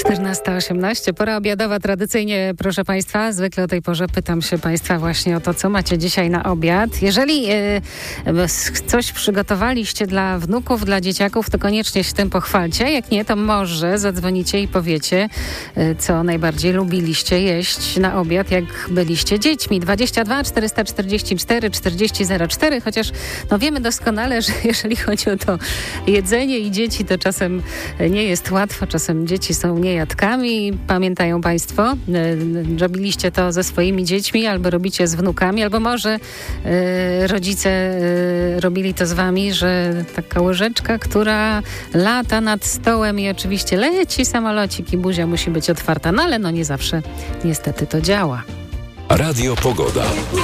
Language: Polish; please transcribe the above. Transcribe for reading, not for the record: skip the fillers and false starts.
14:18, pora obiadowa. Tradycyjnie, proszę Państwa, zwykle o tej porze pytam się Państwa właśnie o to, co macie dzisiaj na obiad. Jeżeli coś przygotowaliście dla wnuków, dla dzieciaków, to koniecznie się tym pochwalcie. Jak nie, to może zadzwonicie i powiecie, co najbardziej lubiliście jeść na obiad, jak byliście dziećmi. 22 444 4004, chociaż wiemy doskonale, że jeżeli chodzi o to jedzenie i dzieci, to czasem nie jest łatwo, czasem dzieci są niejadkami. Pamiętają Państwo, robiliście to ze swoimi dziećmi, albo robicie z wnukami, albo może rodzice robili to z wami, że taka łyżeczka, która lata nad stołem i oczywiście leci samolocik i buzia musi być otwarta, no ale nie zawsze niestety to działa. Radio Pogoda.